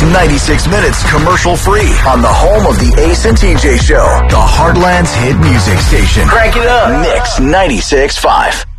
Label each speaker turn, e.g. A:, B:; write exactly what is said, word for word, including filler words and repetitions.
A: ninety-six minutes commercial-free on the home of the Ace and T J Show, the Heartland's hit music station. Crank it up. Mix ninety-six point five.